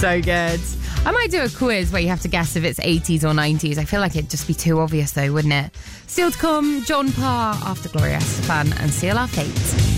So good. I might do a quiz where you have to guess if it's 80s or 90s. I feel like it'd just be too obvious though, wouldn't it? Still to come, John Parr after Gloria Estefan and Seal Our Fate.